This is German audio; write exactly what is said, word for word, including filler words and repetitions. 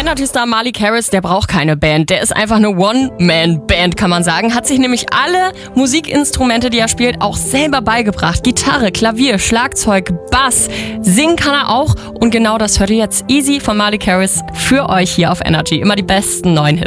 Energy-Star Malik Harris, der braucht keine Band. Der ist einfach eine One-Man-Band, kann man sagen. Hat sich nämlich alle Musikinstrumente, die er spielt, auch selber beigebracht. Gitarre, Klavier, Schlagzeug, Bass. Singen kann er auch. Und genau das hört ihr jetzt easy von Malik Harris für euch hier auf Energy. Immer die besten neuen Hits.